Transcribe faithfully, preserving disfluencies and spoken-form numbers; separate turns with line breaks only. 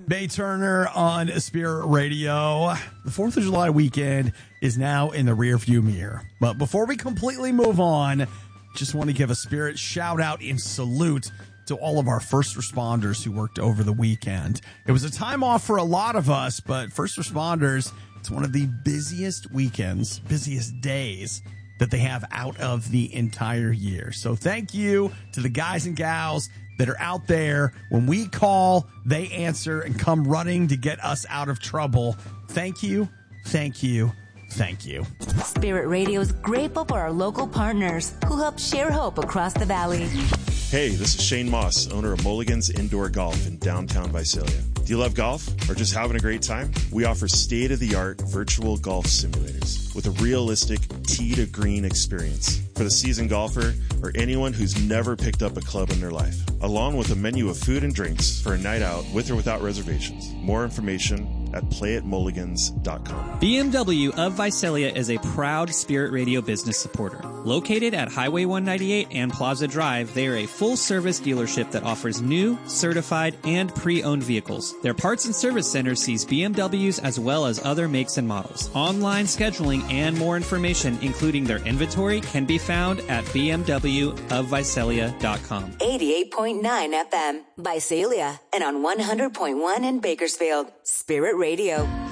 Bay Turner on Spirit Radio. The fourth of July weekend is now in the rearview mirror. But before we completely move on, just want to give a Spirit shout out and salute to all of our first responders who worked over the weekend. It was a time off for a lot of us, but first responders, it's one of the busiest weekends, busiest days that they have out of the entire year. So thank you to the guys and gals that are out there. When we call, they answer and come running to get us out of trouble. Thank you, thank you, thank you.
Spirit Radio is grateful for our local partners who help share hope across the valley.
Hey, this is Shane Moss, owner of Mulligan's Indoor Golf in downtown Visalia. Do you love golf or just having a great time? We offer state-of-the-art virtual golf simulators with a realistic tee-to-green experience for the seasoned golfer or anyone who's never picked up a club in their life, along with a menu of food and drinks for a night out with or without reservations. More information at play at mulligans dot com.
B M W of Visalia is a proud Spirit Radio business supporter. Located at Highway one ninety-eight and Plaza Drive, they are a full-service dealership that offers new, certified, and pre-owned vehicles. Their parts and service center sees B M Ws as well as other makes and models. Online scheduling and more information, including their inventory, can be found at b m w of visalia dot com.
eighty-eight point nine F M, Visalia, and on one hundred point one in Bakersfield. Spirit Radio.